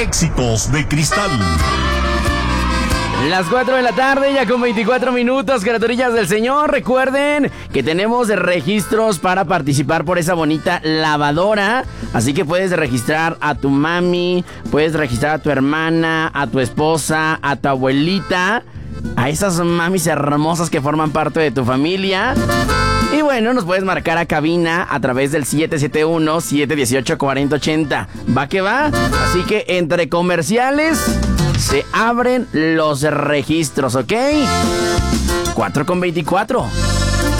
Éxitos de Cristal. Las 4 de la tarde, ya con 24 minutos, criaturillas del Señor. Recuerden que tenemos registros para participar por esa bonita lavadora. Así que puedes registrar a tu mami, puedes registrar a tu hermana, a tu esposa, a tu abuelita, a esas mamis hermosas que forman parte de tu familia. Y bueno, nos puedes marcar a cabina a través del 771-718-4080. ¿Va que va? Así que entre comerciales se abren los registros, ¿ok? 4 con 24.